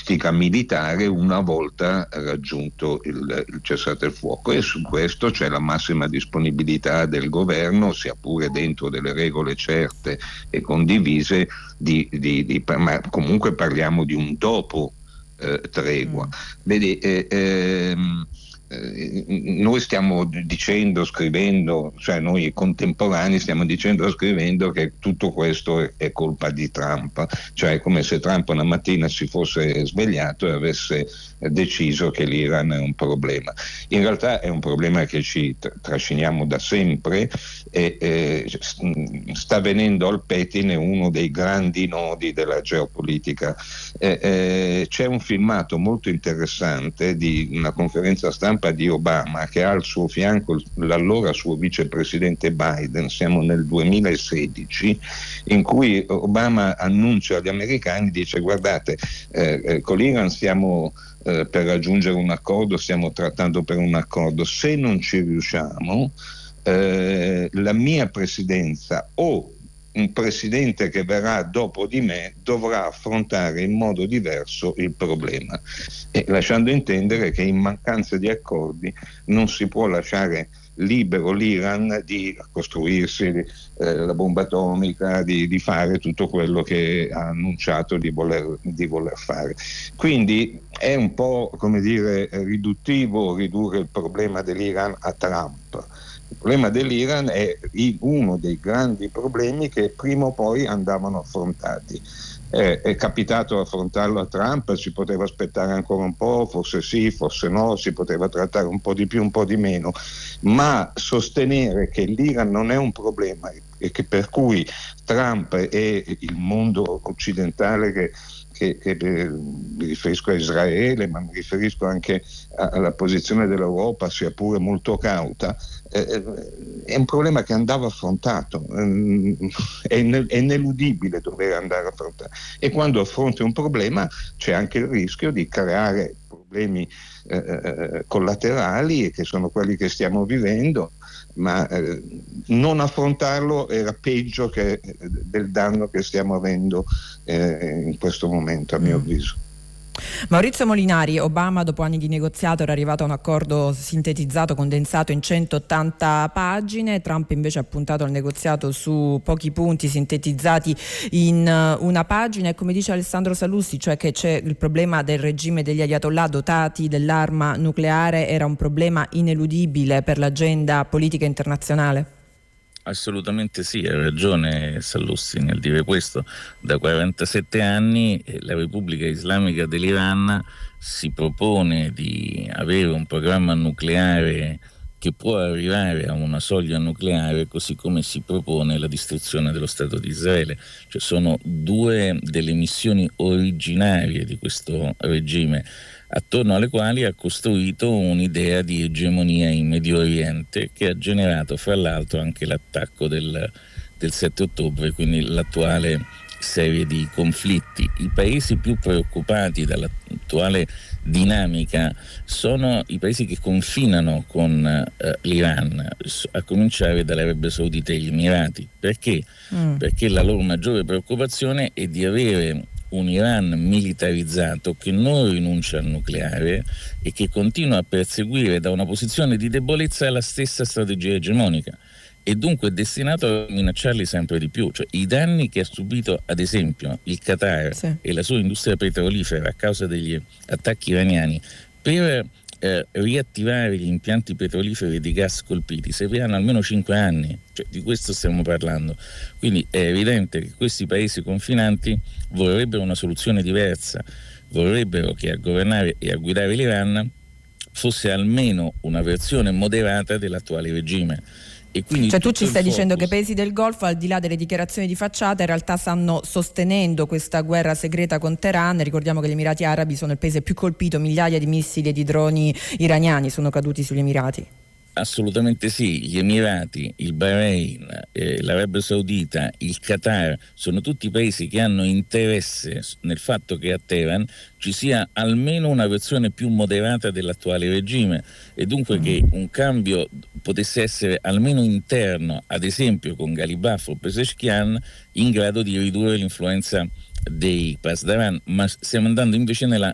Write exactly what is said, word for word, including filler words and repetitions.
logistica militare una volta raggiunto il, il cessate il fuoco, e su questo c'è la massima disponibilità del governo, sia pure dentro delle regole certe e condivise, di, di, di, ma comunque parliamo di un dopo eh, tregua. Mm. Vedi, eh, ehm, Eh, noi stiamo dicendo, scrivendo, cioè noi contemporanei stiamo dicendo, scrivendo che tutto questo è, è colpa di Trump, cioè come se Trump una mattina si fosse svegliato e avesse deciso che l'Iran è un problema. In realtà è un problema che ci trasciniamo da sempre e eh, sta venendo al pettine uno dei grandi nodi della geopolitica. Eh, eh, c'è un filmato molto interessante di una conferenza stampa di Obama, che ha al suo fianco l'allora suo vicepresidente Biden, siamo nel duemilasedici, in cui Obama annuncia agli americani, dice: guardate, eh, eh, con l'Iran stiamo eh, per raggiungere un accordo, stiamo trattando per un accordo, se non ci riusciamo eh, la mia presidenza o un presidente che verrà dopo di me dovrà affrontare in modo diverso il problema, e lasciando intendere che in mancanza di accordi non si può lasciare libero l'Iran di costruirsi eh, la bomba atomica, di, di fare tutto quello che ha annunciato di voler, di voler fare. Quindi è un po', come dire, riduttivo ridurre il problema dell'Iran a Trump. Il problema dell'Iran è uno dei grandi problemi che prima o poi andavano affrontati. Eh, è capitato affrontarlo a Trump, si poteva aspettare ancora un po', forse sì, forse no, si poteva trattare un po' di più, un po' di meno, ma sostenere che l'Iran non è un problema e che per cui Trump e il mondo occidentale che Che, che eh, mi riferisco a Israele, ma mi riferisco anche a, alla posizione dell'Europa, sia pure molto cauta, eh, è un problema che andava affrontato, eh, è, ine- è ineludibile dover andare affrontato, e quando affronti un problema c'è anche il rischio di creare problemi eh, collaterali, che sono quelli che stiamo vivendo, ma eh, non affrontarlo era peggio che del danno che stiamo avendo eh, in questo momento, a mio mm. avviso. Maurizio Molinari, Obama dopo anni di negoziato era arrivato a un accordo sintetizzato, condensato in centottanta pagine. Trump invece ha puntato al negoziato su pochi punti sintetizzati in una pagina, e come dice Alessandro Sallusti, cioè che c'è il problema del regime degli ayatollah dotati dell'arma nucleare, era un problema ineludibile per l'agenda politica internazionale? Assolutamente sì, ha ragione Sallusti nel dire questo. Da quarantasette anni la Repubblica Islamica dell'Iran si propone di avere un programma nucleare che può arrivare a una soglia nucleare, così come si propone la distruzione dello Stato di Israele. Cioè sono due delle missioni originarie di questo regime, attorno alle quali ha costruito un'idea di egemonia in Medio Oriente, che ha generato fra l'altro anche l'attacco del, del sette ottobre, quindi l'attuale serie di conflitti. I paesi più preoccupati dall'attuale dinamica sono i paesi che confinano con eh, l'Iran, a cominciare dall'Arabia Saudita e gli Emirati. Perché? Mm. Perché la loro maggiore preoccupazione è di avere un Iran militarizzato che non rinuncia al nucleare e che continua a perseguire da una posizione di debolezza la stessa strategia egemonica, e dunque è destinato a minacciarli sempre di più. Cioè, i danni che ha subito ad esempio il Qatar sì. e la sua industria petrolifera a causa degli attacchi iraniani per eh, riattivare gli impianti petroliferi di gas colpiti serviranno almeno cinque anni, cioè, di questo stiamo parlando. Quindi è evidente che questi paesi confinanti vorrebbero una soluzione diversa, vorrebbero che a governare e a guidare l'Iran fosse almeno una versione moderata dell'attuale regime. E quindi cioè tu ci stai focus... dicendo che i paesi del Golfo, al di là delle dichiarazioni di facciata, in realtà stanno sostenendo questa guerra segreta con Teheran. Ricordiamo che gli Emirati Arabi sono il paese più colpito, migliaia di missili e di droni iraniani sono caduti sugli Emirati. Assolutamente sì, gli Emirati, il Bahrain, eh, l'Arabia Saudita, il Qatar sono tutti paesi che hanno interesse nel fatto che a Teheran ci sia almeno una versione più moderata dell'attuale regime, e dunque mm. che un cambio potesse essere almeno interno, ad esempio con Ghalibaf o Pezeshkian, in grado di ridurre l'influenza dei Pasdaran. Ma stiamo andando invece nella